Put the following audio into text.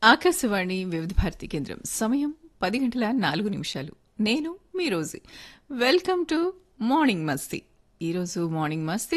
ఆకాశవాణి వివిధ భారతి కేంద్రం సమయం 10 గంటల 4 నిమిషాలు. నేను మీ రోజు. వెల్కమ్ టు మార్నింగ్ మస్తీ. ఈరోజు మార్నింగ్ మస్తీ